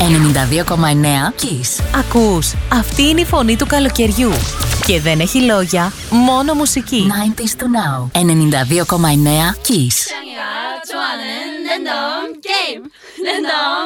92,9 Kiss. Ακούς, αυτή είναι η φωνή του καλοκαιριού. Και δεν έχει λόγια, μόνο μουσική. 90s to now. 92,9 Kiss.